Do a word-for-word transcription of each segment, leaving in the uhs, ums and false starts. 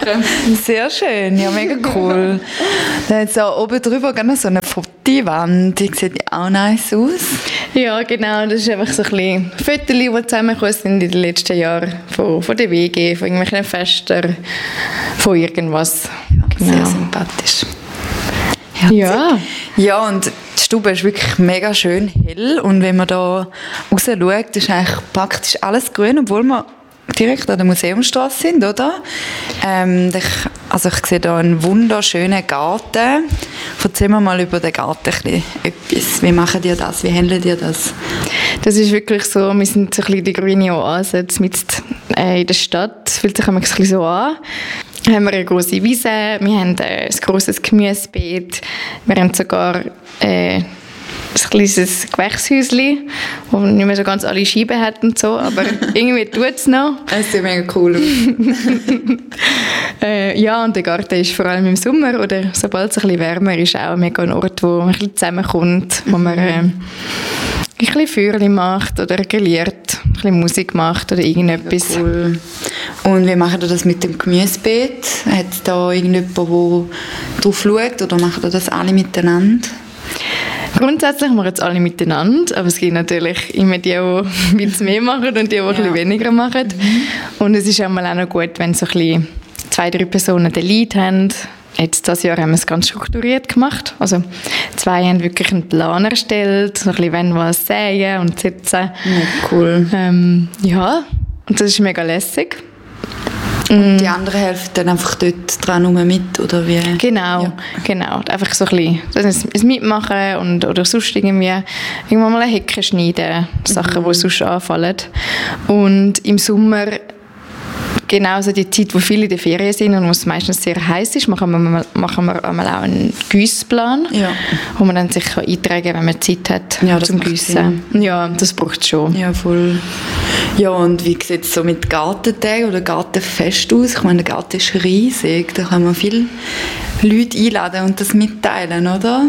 machen. Sehr schön, ja, mega cool. Dann hat es auch oben drüber noch so eine Fotowand, die sieht auch nice aus. Ja, genau, das ist einfach so ein bisschen Fotos, die zusammengekommen sind in den letzten Jahren von, von der W G, von irgendwelchen Festen, von irgendwas. Ja, genau. Sehr sympathisch. Herzig. Ja. Ja, und die Stube ist wirklich mega schön hell und wenn man da raus schaut, ist eigentlich praktisch alles grün, obwohl wir direkt an der Museumsstraße sind, oder? Ähm, ich, also ich sehe da einen wunderschönen Garten. Erzähl mir mal über den Garten ein bisschen etwas. Wie machen ihr das? Wie handeln ihr das? Das ist wirklich so, wir sind so ein bisschen die grüne Oase mit, äh, in der Stadt. Es fühlt sich immer ein bisschen so an. Wir haben eine grosse Wiese, wir haben äh, ein grosses Gemüsebeet, wir haben sogar äh, ein kleines Gewächshäuschen, wo nicht mehr so ganz alle Scheiben hat und so, aber irgendwie tut es noch. Es sieht mega cool aus. äh, ja, und der Garten ist vor allem im Sommer oder sobald es ein bisschen wärmer ist, auch mega ein Ort, wo man ein bisschen zusammenkommt, wo man äh, ein bisschen Feuerchen macht oder grilliert, ein bisschen Musik macht oder irgendetwas. Ja, cool. Und wie macht ihr das mit dem Gemüsebeet? Hat es da irgendjemand, der drauf schaut oder machen ihr das alle miteinander? Grundsätzlich machen es alle miteinander, aber es gibt natürlich immer die, die ein bisschen mehr machen und die, die ja. ein bisschen weniger machen. Mhm. Und es ist auch mal auch noch gut, wenn so ein bisschen zwei, drei Personen den Lead haben. Jetzt dieses Jahr haben wir es ganz strukturiert gemacht. Also zwei haben wirklich einen Plan erstellt, so ein bisschen wenn was sagen und sitzen. Ja, cool. Ähm, ja, und das ist mega lässig. Und die anderen helfen dann einfach dort dran rum mit, oder wie? Genau, ja. genau. Einfach so ein bisschen ein Mitmachen und, oder sonst irgendwie irgendwann mal eine Hecke schneiden, Sachen, mhm. die sonst anfallen. Und im Sommer, genauso die Zeit, wo viele in der Ferien sind und wo es meistens sehr heiß ist, machen wir, machen wir einmal auch einen Giessplan, ja. wo man dann sich eintragen kann, wenn man Zeit hat ja, zum Giessen. Ja, das braucht es schon. Ja, voll. Ja, und wie sieht es so mit Gartentagen oder Gartenfest aus? Ich meine, der Garten ist riesig, da kann man viele Leute einladen und das mitteilen, oder?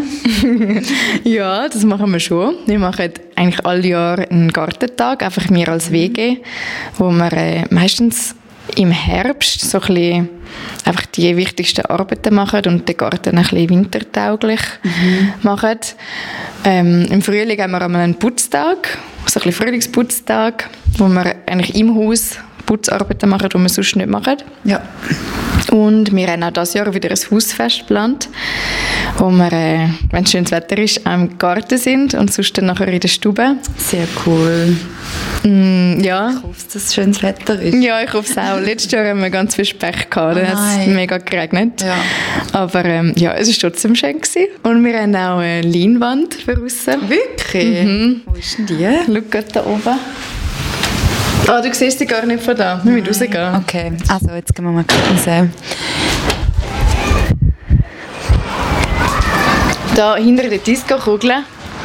Ja, das machen wir schon. Wir machen eigentlich alle Jahre einen Gartentag, einfach wir als W G, wo wir äh, meistens im Herbst so ein bisschen einfach die wichtigsten Arbeiten machen und den Garten ein bisschen wintertauglich mhm. machen. Ähm, Im Frühling haben wir einmal einen Putztag, so ein bisschen Frühlingsputztag, wo wir eigentlich im Haus Putzarbeiten machen, die wir sonst nicht machen. Ja. Und wir haben auch dieses Jahr wieder ein Hausfest geplant, wo wir, äh, wenn schönes Wetter ist, auch im Garten sind und sonst dann nachher in der Stube. Sehr cool. Mm, ja. Ich hoffe, dass es schönes Wetter ist. Ja, ich hoffe es auch. Letztes Jahr haben wir ganz viel Pech gehabt, dann oh hat es mega geregnet. Ja. Aber ähm, ja, es war trotzdem schön gewesen. Und wir haben auch eine Leinwand für draussen. Wirklich? Mhm. Wo ist denn die? Schau da oben. Ah, oh, du siehst sie gar nicht von da. Wir müssen rausgehen. Okay, also jetzt gehen wir mal raus. Da hinter der Disco-Kugel.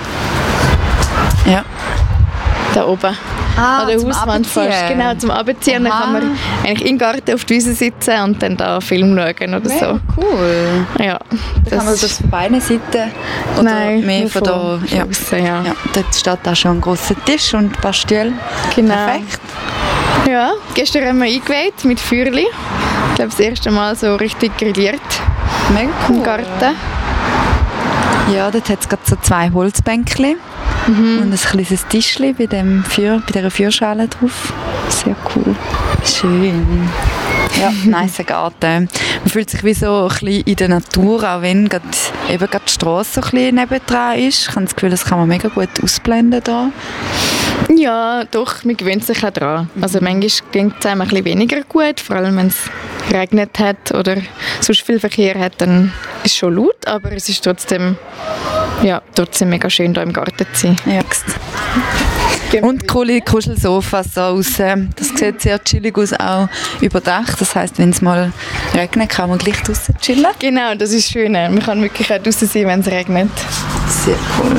Ja. Da oben. Ah, an der Hauswand fast. Genau, zum Abziehen. Dann kann man eigentlich im Garten auf die Wiese sitzen und dann da Film schauen oder mega so. Cool. Ja. Das kann man das von beiden Seiten oder Nein, mehr von da? Ja. Aussen, ja. Ja, dort steht auch schon ein grosser Tisch und ein paar Stühle. Genau. Perfekt. Ja, gestern haben wir eingeweiht mit Feuerli. Ich glaube, das erste Mal so richtig grilliert. Mega cool. Im Garten. Ja, dort hat es gerade so zwei Holzbänkchen mhm. und ein kleines Tischchen bei, dem Feuer, bei dieser Feuerschale drauf. Sehr cool. Schön. Ja, nice Garten. Man fühlt sich wie so ein bisschen in der Natur, auch wenn grad, eben gerade die Strasse so ein bisschen nebendran ist. Ich habe das Gefühl, das kann man mega gut ausblenden hier. Ja, doch, man gewöhnt sich auch daran. Also manchmal klingt es einem ein bisschen weniger gut, vor allem wenn es regnet hat oder sonst viel Verkehr hat, dann ist es schon laut, aber es ist trotzdem, ja, trotzdem mega schön, hier im Garten zu sein. Ja. Und coole Kuschelsofas so aussen. Das sieht sehr chillig aus, auch überdacht. Das heisst, wenn es mal regnet, kann man gleich draussen chillen. Genau, das ist schön. Man kann wirklich auch draussen sein, wenn es regnet. Sehr cool.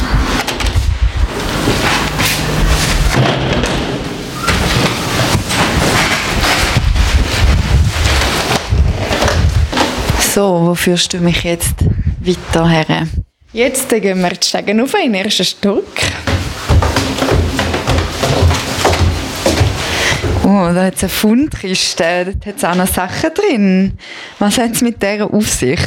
So, wo führst du mich jetzt weiter her? Jetzt gehen wir die Stege auf in den ersten Stock. Oh, da hat es eine Fundkiste, dort hat es auch noch Sachen drin. Was hat es mit dieser Aufsicht?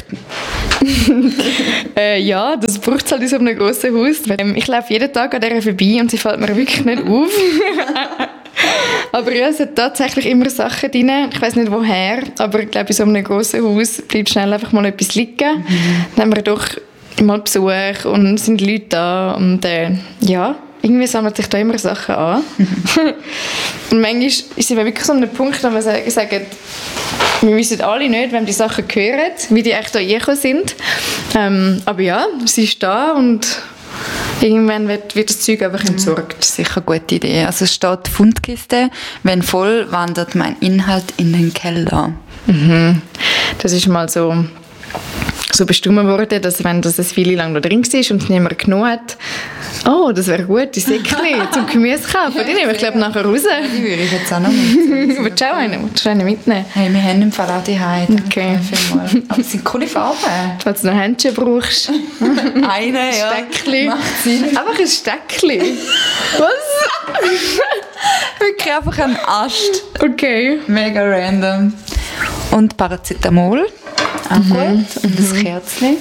äh, ja, das braucht es halt in so einem grossen Haus. Ich laufe jeden Tag an dieser vorbei und sie fällt mir wirklich nicht auf. Aber ja, es hat tatsächlich immer Sachen drin. Ich weiss nicht woher, aber ich glaube, in so einem grossen Haus bleibt schnell einfach mal etwas liegen. Mhm. Dann haben wir doch mal Besuch und sind Leute da und äh, ja, irgendwie sammelt sich da immer Sachen an. Und manchmal ist es wirklich so ein Punkt, wo wir sagen, wir wissen alle nicht, wenn die Sachen hören, wie die echt da reingekommen sind. Ähm, aber ja, sie ist da und irgendwann wird, wird das Zeug einfach entsorgt. Sicher eine gute Idee. Also es steht Fundkiste, wenn voll, wandert mein Inhalt in den Keller. Mhm. Das ist mal so, so bestimmt worden, dass wenn das viele lang da drin war und es niemand genommen hat, oh, das wäre gut, die Säckchen zum Gemüse kaufen. Die nehme ich, glaube nachher raus. Die würde ich jetzt auch noch mitnehmen. Willst du auch eine? Willst du eine mitnehmen? Hey, wir haben im Fall auch die Heide. Okay. Aber es sind coole Farben. Falls du noch Händchen brauchst. Eine, ja. Steckchen. Macht Sinn. Einfach ein Steckchen. Was? Wirklich einfach ein Ast. Okay. Mega random. Und Paracetamol. Auch mhm. gut. Und ein Kerzchen.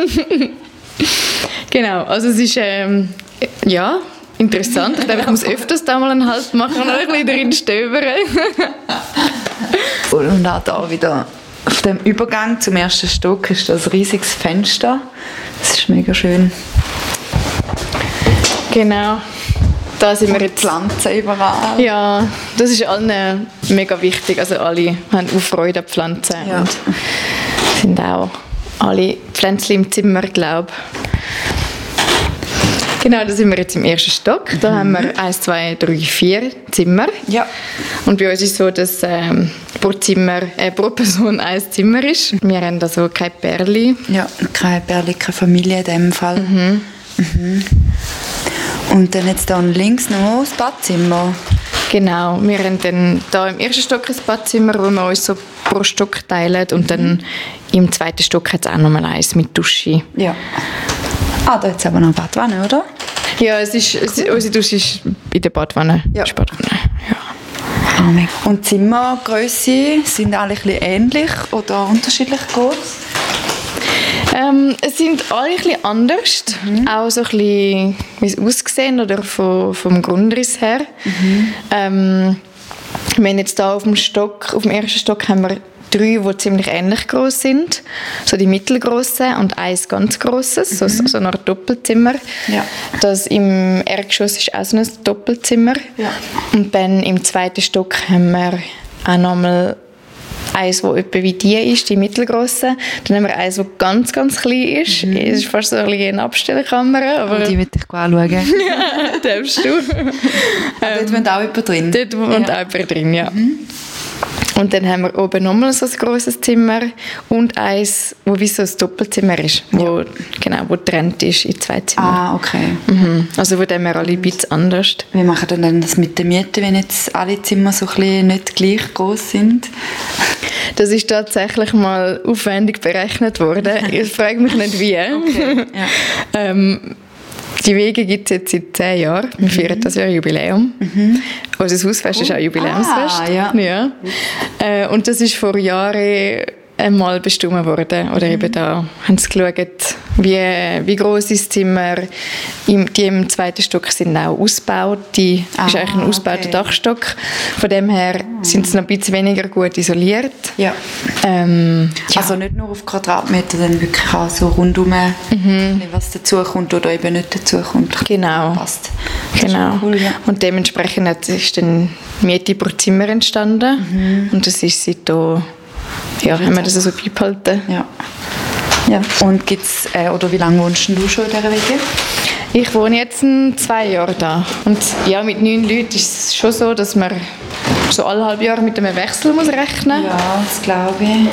Genau, also es ist ähm, ja, interessant. Ich glaube, ich muss öfters da mal einen Halt machen und ein bisschen drin stöbern. Und auch da wieder auf dem Übergang zum ersten Stock ist das ein riesiges Fenster. Das ist mega schön. Genau. Da sind wir jetzt. Pflanzen überall. Ja, das ist allen mega wichtig. Also alle haben auch Freude an Pflanzen. Ja. Und sind auch alle Pflänzchen im Zimmer, glaube ich. Genau, da sind wir jetzt im ersten Stock. Da mhm. haben wir eins, zwei, drei, vier Zimmer. Ja. Und bei uns ist es so, dass ähm, pro, Zimmer, äh, pro Person ein Zimmer ist. Wir haben also kein Pärli. Ja, kein Pärli, keine Familie in dem Fall. Mhm. Mhm. Und dann jetzt hier links noch das Badzimmer. Genau, wir haben dann hier im ersten Stock ein Badzimmer, wo wir uns so pro Stock teilen. Und dann im zweiten Stock hat es auch noch mal eins mit Dusche. Ja. Ah, da hat es aber noch eine Badwanne, oder? Ja, es ist, es, unsere Dusche ist in der Badwanne. Ja. Badwanne. Ja. Oh, und die Zimmergrösse, sind alle ein bisschen ähnlich oder unterschiedlich groß? Ähm, es sind alle ein bisschen anders. Mhm. Auch so ein bisschen, wie es aussehen oder vom, vom Grundriss her. Mhm. Ähm, wir haben jetzt hier auf dem Stock, auf dem ersten Stock haben wir drei, die ziemlich ähnlich groß sind. So die mittelgroßen und eins ganz grosses, mhm. so, so eine Art Doppelzimmer. Ja. Das im Erdgeschoss ist auch so ein Doppelzimmer. Ja. Und dann im zweiten Stock haben wir auch nochmal eins, das etwa wie die ist, die mittelgroße. Dann haben wir eins, das ganz, ganz klein ist. Mhm. Es ist fast so ein bisschen eine Abstellkamera. Aber oh, die will ich anschauen. Ja, darfst du. ähm, dort wohnt auch jemand drin? Dort wohnt ja. auch jemand drin, ja. Mhm. Und dann haben wir oben nochmal so ein grosses Zimmer und eins, wo wie so ein Doppelzimmer ist, wo, ja. genau, wo getrennt ist in zwei Zimmer. Ah, okay. Mhm. Also von dem her alle ein bisschen anders. Wie machen wir denn das mit der Miete, wenn jetzt alle Zimmer so ein bisschen nicht gleich groß sind? Das ist tatsächlich mal aufwendig berechnet worden. Ich frage mich nicht wie. Okay. Ja. ähm, Die Wege gibt es jetzt seit zehn Jahren. Wir mhm. feiern das Jahr Jubiläum. Mhm. Unser Hausfest oh. ist auch Jubiläumsfest. Ah, ja. Ja. Äh, und das ist vor Jahren einmal bestimmt worden. Oder mhm. eben da haben sie geschaut, wie, wie gross ist das Zimmer. Im, die im zweiten Stock sind auch ausgebaut. Die ah, ist eigentlich ein ausgebauter okay. Dachstock. Von dem her mhm. sind sie noch ein bisschen weniger gut isoliert. Ja. Ähm, ja. Also nicht nur auf Quadratmeter, sondern wirklich auch so rundum, mhm. was dazukommt oder eben nicht dazukommt. Genau. Passt. Genau. Cool, ja. Und dementsprechend ist dann Miete pro Zimmer entstanden. Mhm. Und das ist seitdem, ja, haben wir das so beibehalten. Ja. Ja. Und gibt's, äh, oder wie lange wohnst du schon in dieser Wege? Ich wohne jetzt in zwei Jahren da. Und ja, mit neun Leuten ist es schon so, dass man so alle halbe Jahre mit einem Wechsel muss rechnen muss. Ja, das glaube ich.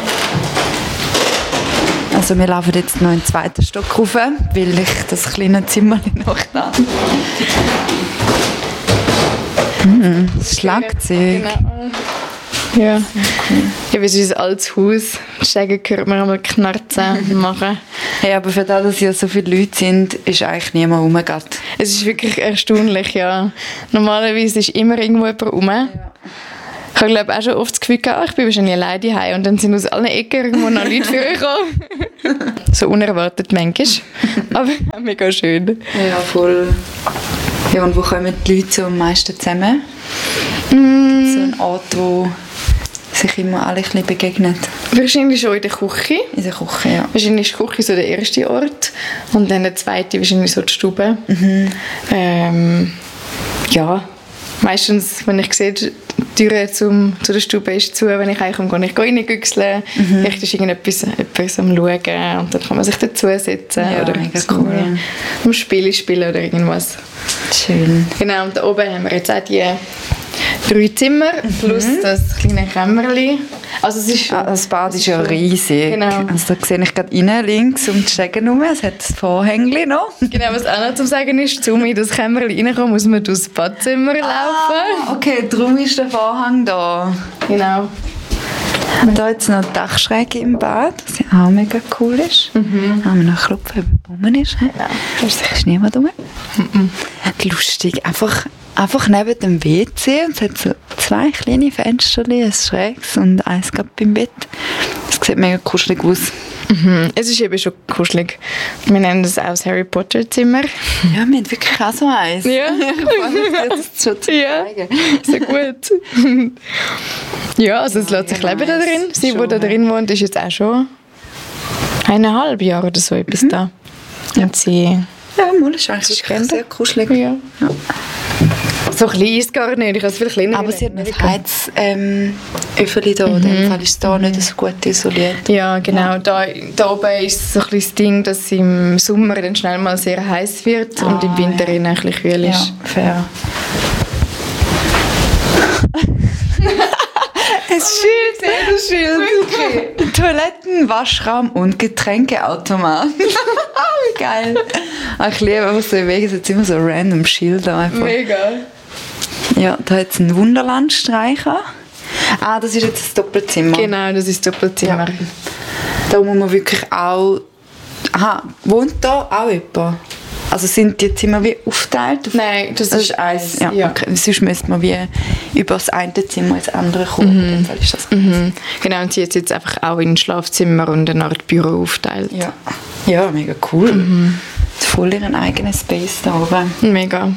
Also wir laufen jetzt noch in den zweiten Stock rauf, weil ich das kleine Zimmer noch da habe. Hm, das Schlagzeug. Genau. Ja. Okay. Ja, wie ist ein altes Haus. Steigen hört man einmal knarzen und machen. Hey, aber für das, dass hier so viele Leute sind, ist eigentlich niemand rumgegangen. Es ist wirklich erstaunlich, ja. Normalerweise ist immer irgendwo jemand rum. Ja. Ich habe glaube auch schon oft das Gefühl gehabt, ich bin wahrscheinlich alleine daheim und dann sind aus allen Ecken irgendwo noch Leute vorgekommen. So unerwartet manchmal, aber mega schön. Ja, voll. Ja, und wo kommen die Leute so am meisten zusammen? Mm. So ein Ort, wo sich immer alle ein bisschen begegnet. Wahrscheinlich schon in der Küche. In der Küche, ja. Wahrscheinlich ist die Küche so der erste Ort und dann der zweite wahrscheinlich so die Stube. Mhm. Ähm, ja, meistens, wenn ich sehe, die Tür zum, zu der Stube ist zu, wenn ich heimkomme, gehe ich reingüchseln. Mhm. Vielleicht ist irgendetwas etwas am Schauen und dann kann man sich dazusetzen ja, oder so cool. Am Spiel spielen oder irgendwas. Schön. Genau, und da oben haben wir jetzt auch die drei Zimmer plus mhm. das kleine Kämmerchen. Also es ist schon, ah, das Bad ist ja riesig. Genau. Also da sehe ich gerade rein, links um die Stege herum. Es hat das Vorhängchen noch. Genau, was auch noch zu sagen ist, um in das Kämmerchen reinkommen, muss man durchs Badzimmer laufen. Ah, okay, darum ist der Vorhang da. Genau. Und da jetzt noch die Dachschräge im Bad, was ja auch mega cool ist. Mhm. Haben wir noch klopfen, ob er rum ist. Genau. Da ist niemand rum. Mhm. Lustig, einfach... Einfach neben dem W C, und es hat so zwei kleine Fenster, ein schräges und eins gerade beim Bett. Das sieht mega kuschelig aus. Mhm. Es ist eben schon kuschelig. Wir nennen das auch das Harry Potter Zimmer. Ja, wir haben wirklich auch so eins. Ja. Ich freue mich, dir das schon zu zeigen. Ja, so gut. Ja, also es lässt sich ja, leben da nice. drin. Sie, die Schon, da drin wohnt, ist jetzt auch schon eineinhalb Jahre oder so etwas mhm. da. Und sie... Ja, mal ist eigentlich ist sehr kuschelig. Ja. Ja. So klein ist es gar nicht, ich habe es viel kleiner. Aber sie hat noch ein Heizöffel ähm, da, mhm. in dem Fall ist es da nicht so gut isoliert. Ja, genau. Ja. Da, da oben ist so ein das Ding, dass es im Sommer dann schnell mal sehr heiß wird ah, und im Winter ja. ein bisschen kühl ist. Ja, fair. Es Schild, das Schild. Toiletten, Waschraum und Getränkeautomat. Wie geil. Ich liebe einfach so Wege, es immer so random Schilder. Einfach. Mega. Ja, da hat es einen Wunderlandstreicher. Ah, das ist jetzt das Doppelzimmer. Genau, das ist das Doppelzimmer. Ja. Da muss man wirklich auch... Aha, wohnt da auch jemand? Also sind die Zimmer wie aufgeteilt? Nein, das, das ist eins. Ja, ja. Okay. Sonst müsste man wie über das eine Zimmer ins andere kommen. Mhm. In dem Fall ist das mhm. Genau, und sie hat jetzt einfach auch in ein Schlafzimmer und eine Art Büro aufgeteilt. Ja, ja mega cool. Mhm. Voll ihren eigenen Space da oben. Mega.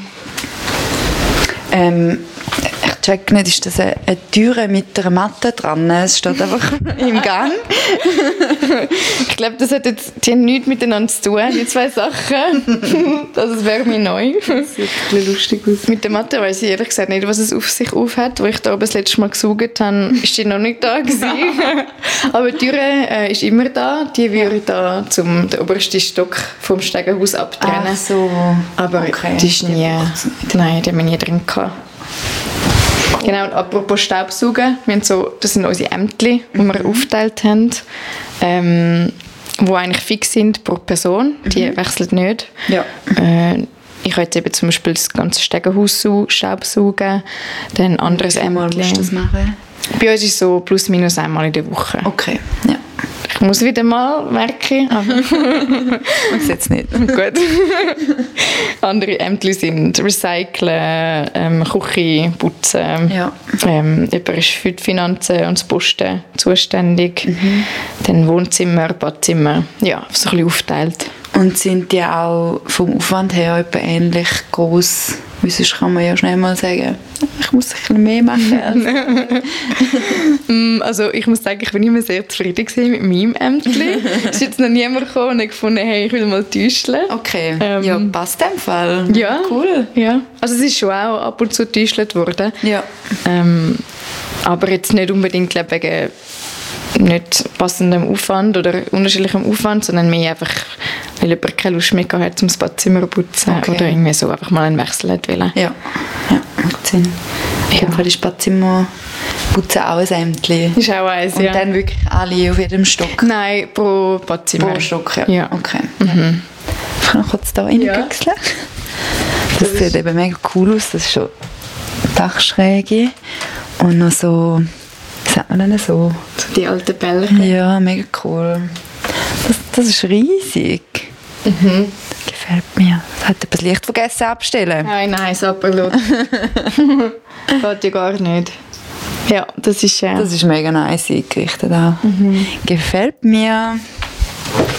Ähm, ich check nicht, ist das eine, eine Türe mit einer Matte dran? Es steht einfach im Gang. Ich glaube, das hat jetzt, die haben nichts miteinander zu tun, die zwei Sachen. Also das wäre mir neu. Das sieht ein bisschen lustig aus. Mit der Matte weiss ich ehrlich gesagt nicht, was es auf sich aufhat. Als ich da oben das letzte Mal gesaugt habe, ist die noch nicht da gewesen. Aber die Türe äh, ist immer da. Die würde da zum den obersten Stock vom Stegenhaus abtrennen. Ach so. Aber okay. die ist nie... Nein, die haben wir nie drin gehabt. Genau, und apropos Staubsaugen, wir haben so, das sind unsere Ämtchen, die wir mhm. aufgeteilt haben, ähm, die eigentlich fix sind pro Person, die mhm. wechseln nicht. Ja. Äh, ich kann jetzt eben zum Beispiel das ganze Stegenhaus staubsaugen, dann ein anderes Ämtchen. Musst du das machen? Bei uns ist es so plus minus einmal in der Woche. Okay, ja. Ich muss wieder mal merken. Muss jetzt nicht. Gut. Andere Ämter sind Recyceln, ähm, Küche, Putzen. Ja. Ähm, jemand ist für die Finanzen und das Posten zuständig. Mhm. Dann Wohnzimmer, Badzimmer. Ja, so ein bisschen aufgeteilt. Und sind die auch vom Aufwand her etwa ähnlich groß? Weil sonst kann man ja schnell mal sagen, ich muss ein bisschen mehr machen. Also ich muss sagen, ich bin immer sehr zufrieden mit meinem Ämtchen. Es ist jetzt noch niemand gekommen und gefunden, hey, ich will mal täuscheln. Okay, ähm, ja, passt in dem Fall. Ja, cool. Ja. Also es ist schon auch ab und zu getäuschelt worden. Ja. Ähm, aber jetzt nicht unbedingt wegen nicht passendem Aufwand oder unterschiedlichem Aufwand, sondern mehr einfach, weil jemand keine Lust mehr hat, um das Badzimmer zu putzen okay. oder irgendwie so einfach mal einen Wechsel hat wollen. Ja, ja, macht Sinn. In jedem Fall ist Badzimmer putzen auch ein Ämtchen. Ist auch eins, Und ja. dann wirklich alle auf jedem Stock? Nein, pro Badzimmer. Pro Stock, ja. ja. Okay. Mhm. Ich kann noch kurz da reingüchseln. Ja. Das, das sieht eben mega cool aus. Das ist schon Dachschräge und noch so, wie sagt man denn so? Die alten Bällchen. Ja, mega cool. Das, das ist riesig. Mhm. Das gefällt mir. Das hat etwas Licht vergessen abstellen. Nein, nein, Sapperlot. Geht ja gar nicht. Ja, das ist... Äh, das ist mega nice eingerichtet auch. Mhm. Gefällt mir.